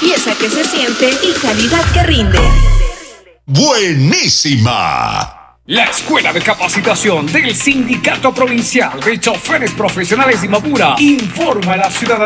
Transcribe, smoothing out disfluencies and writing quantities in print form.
limpieza que se siente y calidad que rinde. ¡Buenísima! La Escuela de Capacitación del Sindicato Provincial de Choferes Profesionales de Imbabura informa a la ciudadanía